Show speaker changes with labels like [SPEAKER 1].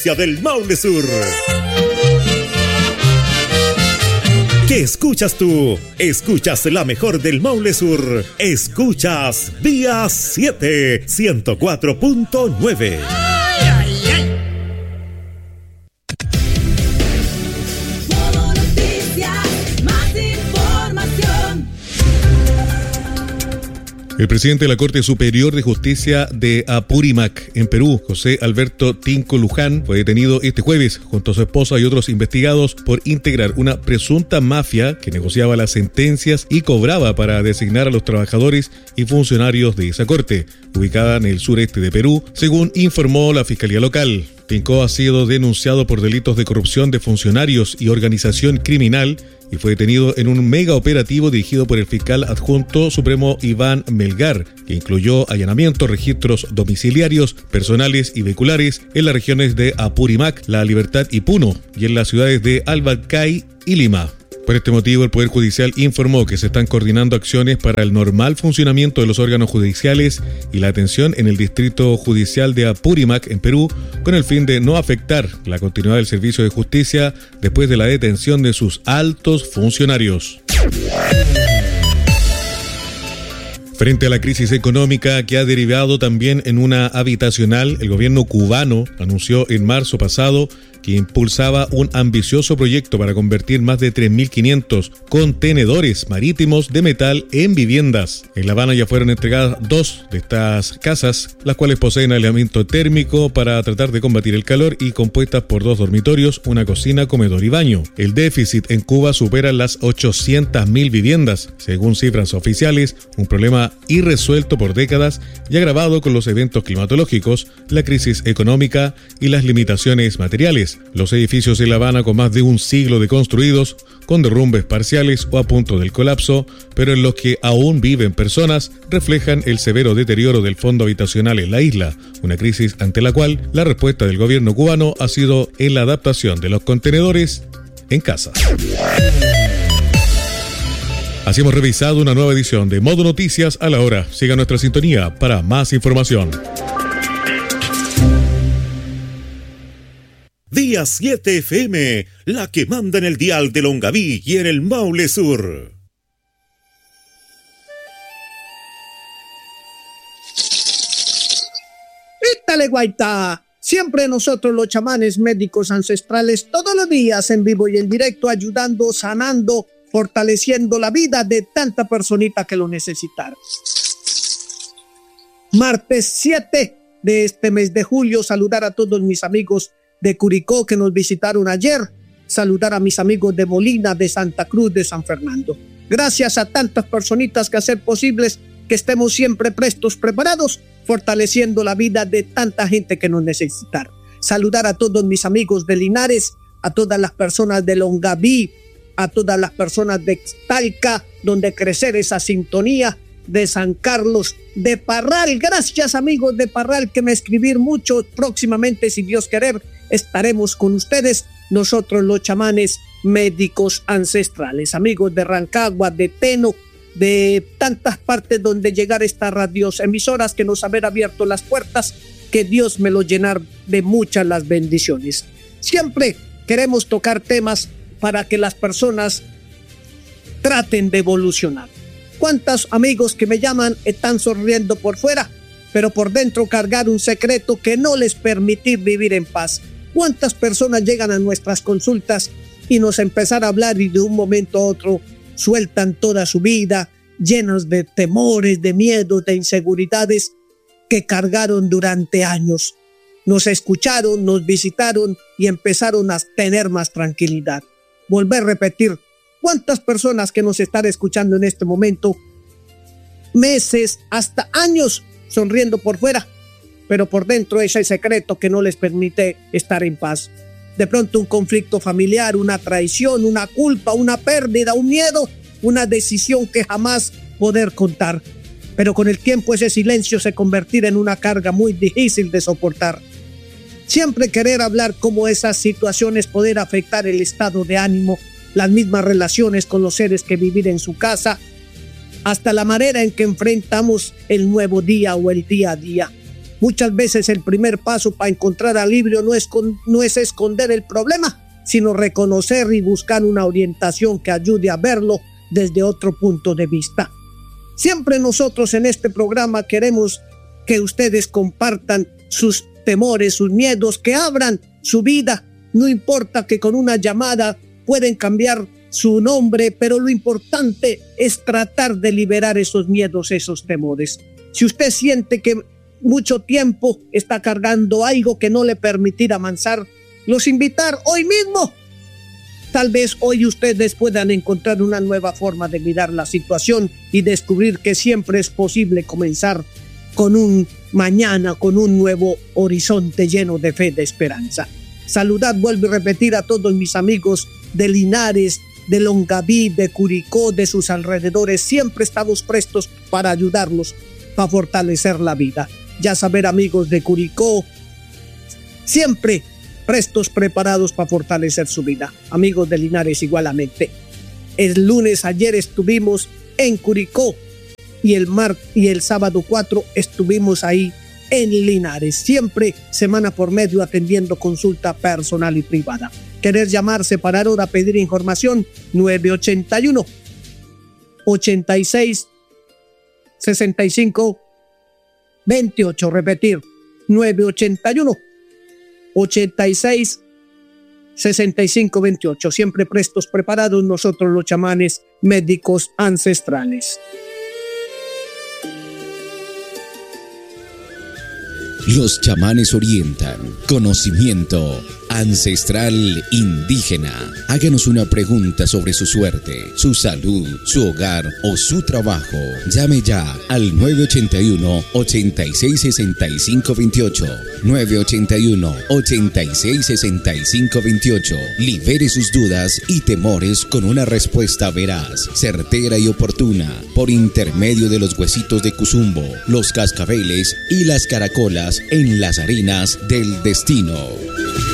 [SPEAKER 1] del Maule Sur. ¿Qué escuchas tú? Escuchas la mejor del Maule Sur. Escuchas Vía 7, 104.9.
[SPEAKER 2] El presidente de la Corte Superior de Justicia de Apurímac, en Perú, José Alberto Tinco Luján, fue detenido este jueves junto a su esposa y otros investigados por integrar una presunta mafia que negociaba las sentencias y cobraba para designar a los trabajadores y funcionarios de esa corte, ubicada en el sureste de Perú, según informó la Fiscalía Local. Tinco ha sido denunciado por delitos de corrupción de funcionarios y organización criminal y fue detenido en un mega operativo dirigido por el fiscal adjunto supremo Iván Melgar, que incluyó allanamientos, registros domiciliarios, personales y vehiculares en las regiones de Apurímac, La Libertad y Puno, y en las ciudades de Albaicay y Lima. Por este motivo, el Poder Judicial informó que se están coordinando acciones para el normal funcionamiento de los órganos judiciales y la atención en el Distrito Judicial de Apurímac, en Perú, con el fin de no afectar la continuidad del servicio de justicia después de la detención de sus altos funcionarios. Frente a la crisis económica que ha derivado también en una habitacional, el gobierno cubano anunció en marzo pasado que impulsaba un ambicioso proyecto para convertir más de 3.500 contenedores marítimos de metal en viviendas. En La Habana ya fueron entregadas 2 de estas casas, las cuales poseen aislamiento térmico para tratar de combatir el calor y compuestas por 2 dormitorios, una cocina, comedor y baño. El déficit en Cuba supera las 800.000 viviendas, según cifras oficiales, un problema irresuelto por décadas y agravado con los eventos climatológicos, la crisis económica y las limitaciones materiales. Los edificios de La Habana, con más de un siglo de construidos, con derrumbes parciales o a punto del colapso, pero en los que aún viven personas, reflejan el severo deterioro del fondo habitacional en la isla, una crisis ante la cual la respuesta del gobierno cubano ha sido en la adaptación de los contenedores en casa. Así hemos revisado una nueva edición de Modo Noticias a la hora. Siga nuestra sintonía para más información.
[SPEAKER 1] Vía 7 FM, la que manda en el dial de Longaví y en el Maule Sur.
[SPEAKER 3] ¡Ítale, guaita! Siempre nosotros los chamanes médicos ancestrales, todos los días en vivo y en directo, ayudando, sanando, fortaleciendo la vida de tanta personita que lo necesitaron. Martes 7 de este mes de julio, saludar a todos mis amigos de Curicó que nos visitaron ayer, saludar a mis amigos de Molina, de Santa Cruz, de San Fernando. Gracias a tantas personitas que hacen posibles que estemos siempre prestos, preparados, fortaleciendo la vida de tanta gente que nos necesitaron. Saludar a todos mis amigos de Linares, a todas las personas de Longaví, a todas las personas de Talca, donde crecer esa sintonía, de San Carlos, de Parral. Gracias, amigos de Parral, que me escribir mucho. Próximamente, si Dios quiere, estaremos con ustedes, nosotros los chamanes médicos ancestrales. Amigos de Rancagua, de Teno, de tantas partes donde llegar estas radios emisoras que nos haber abierto las puertas, que Dios me lo llenar de muchas las bendiciones. Siempre queremos tocar temas para que las personas traten de evolucionar. ¿Cuántos amigos que me llaman están sonriendo por fuera, pero por dentro cargar un secreto que no les permite vivir en paz? ¿Cuántas personas llegan a nuestras consultas y nos empezar a hablar y de un momento a otro sueltan toda su vida llenos de temores, de miedos, de inseguridades que cargaron durante años? Nos escucharon, nos visitaron y empezaron a tener más tranquilidad. Volver a repetir, ¿cuántas personas que nos están escuchando en este momento, meses, hasta años, sonriendo por fuera, pero por dentro ese secreto que no les permite estar en paz? De pronto un conflicto familiar, una traición, una culpa, una pérdida, un miedo, una decisión que jamás poder contar. Pero con el tiempo ese silencio se convertirá en una carga muy difícil de soportar. Siempre querer hablar cómo esas situaciones poder afectar el estado de ánimo, las mismas relaciones con los seres que vivir en su casa, hasta la manera en que enfrentamos el nuevo día o el día a día. Muchas veces el primer paso para encontrar alivio no es esconder el problema, sino reconocer y buscar una orientación que ayude a verlo desde otro punto de vista. Siempre nosotros en este programa queremos que ustedes compartan sus temores, sus miedos, que abran su vida. No importa que con una llamada pueden cambiar su nombre, pero lo importante es tratar de liberar esos miedos, esos temores. Si usted siente que mucho tiempo está cargando algo que no le permitirá avanzar, los invitar hoy mismo. Tal vez hoy ustedes puedan encontrar una nueva forma de mirar la situación y descubrir que siempre es posible comenzar con un mañana, con un nuevo horizonte lleno de fe, de esperanza. Saludad, vuelvo a repetir, a todos mis amigos de Linares, de Longaví, de Curicó, de sus alrededores. Siempre estamos prestos para ayudarlos, para fortalecer la vida. Ya saber, amigos de Curicó, siempre prestos, preparados para fortalecer su vida. Amigos de Linares igualmente. El lunes ayer estuvimos en Curicó y el sábado 4 estuvimos ahí en Linares. Siempre semana por medio atendiendo consulta personal y privada. Querer llamar, separar hora, pedir información, 981 86 65 28. Repetir, 981 86 65 28. Siempre prestos, preparados, nosotros los chamanes médicos ancestrales.
[SPEAKER 4] Los chamanes orientan. Conocimiento ancestral indígena. Háganos una pregunta sobre su suerte, su salud, su hogar o su trabajo. Llame ya al 981-866528. 981-866528. Libere sus dudas y temores con una respuesta veraz, certera y oportuna, por intermedio de los huesitos de Cuzumbo, los cascabeles y las caracolas en las arenas del destino.